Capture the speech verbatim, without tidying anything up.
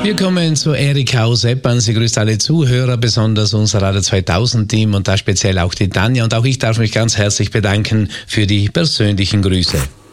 Wir kommen zu Erika aus Eppern. Sie grüßt alle Zuhörer, besonders unser Radio zweitausend Team und da speziell auch die Tanja. Und auch ich darf mich ganz herzlich bedanken für die persönlichen Grüße.